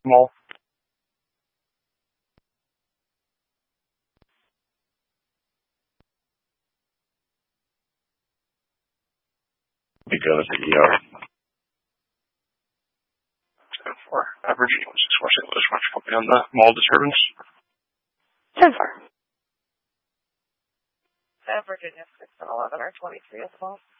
Mall. We go to the ER. 10-4. Average 6-4 St. Louis. Watch copy on the mall disturbance. 10-4. Virginia 6 and 11 are 23 as well.